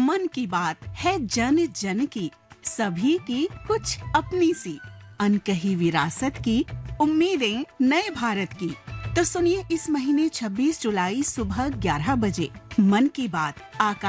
मन की बात है जन जन की, सभी की कुछ अपनी सी, अनकही विरासत की, उम्मीदें नए भारत की। तो सुनिए इस महीने 26 जुलाई सुबह 11 बजे मन की बात